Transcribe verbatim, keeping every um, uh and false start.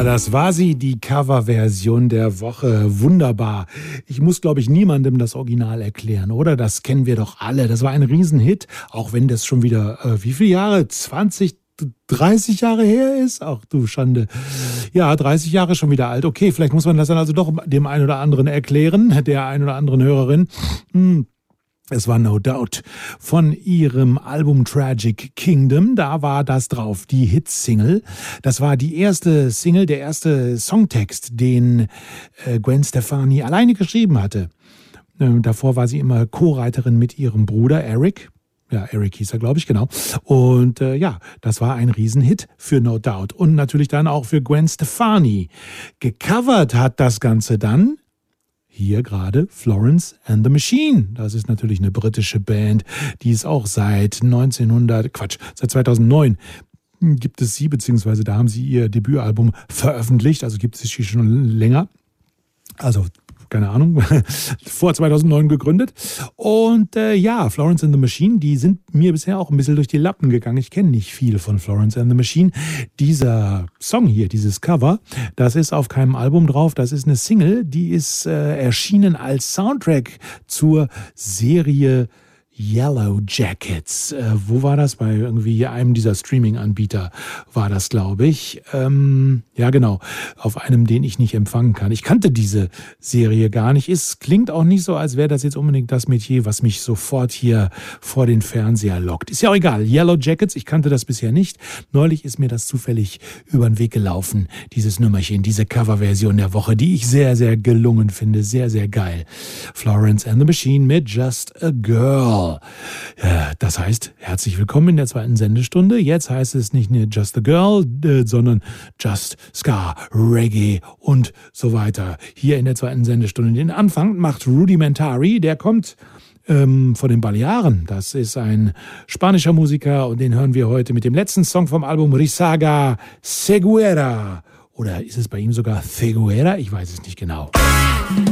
das war sie, die Coverversion der Woche. Wunderbar. Ich muss, glaube ich, niemandem das Original erklären, oder? Das kennen wir doch alle. Das war ein Riesenhit, auch wenn das schon wieder, äh, wie viele Jahre? zwanzig, dreißig Jahre her ist? Ach du Schande. Ja, dreißig Jahre schon wieder alt. Okay, vielleicht muss man das dann also doch dem einen oder anderen erklären, der einen oder anderen Hörerin. Hm. Es war No Doubt von ihrem Album Tragic Kingdom. Da war das drauf, die Hitsingle. Das war die erste Single, der erste Songtext, den äh, Gwen Stefani alleine geschrieben hatte. Ähm, davor war sie immer Co-Writerin mit ihrem Bruder Eric. Ja, Eric hieß er, glaube ich, genau. Und äh, ja, das war ein Riesenhit für No Doubt. Und natürlich dann auch für Gwen Stefani. Gecovert hat das Ganze dann hier gerade Florence and the Machine. Das ist natürlich eine britische Band, die ist auch seit neunzehnhundert, Quatsch, seit zweitausendneun gibt es sie, beziehungsweise da haben sie ihr Debütalbum veröffentlicht, also gibt es sie schon länger. Also keine Ahnung, vor zweitausendneun gegründet. Und äh, ja, Florence and the Machine, die sind mir bisher auch ein bisschen durch die Lappen gegangen. Ich kenne nicht viel von Florence and the Machine. Dieser Song hier, dieses Cover, das ist auf keinem Album drauf. Das ist eine Single, die ist äh, erschienen als Soundtrack zur Serie Yellow Jackets. Äh, wo war das? Bei irgendwie einem dieser Streaming-Anbieter war das, glaube ich. Ähm, ja, genau. Auf einem, den ich nicht empfangen kann. Ich kannte diese Serie gar nicht. Es klingt auch nicht so, als wäre das jetzt unbedingt das Metier, was mich sofort hier vor den Fernseher lockt. Ist ja auch egal. Yellow Jackets, ich kannte das bisher nicht. Neulich ist mir das zufällig über den Weg gelaufen, dieses Nummerchen, diese Coverversion der Woche, die ich sehr, sehr gelungen finde. Sehr, sehr geil. Florence and the Machine mit Just a Girl. Ja, das heißt, herzlich willkommen in der zweiten Sendestunde. Jetzt heißt es nicht nur Just a Girl, äh, sondern Just Ska, Reggae und so weiter. Hier in der zweiten Sendestunde. Den Anfang macht Rudimentary, der kommt ähm, von den Balearen. Das ist ein spanischer Musiker und den hören wir heute mit dem letzten Song vom Album Risaga Seguera. Oder ist es bei ihm sogar Seguera? Ich weiß es nicht genau.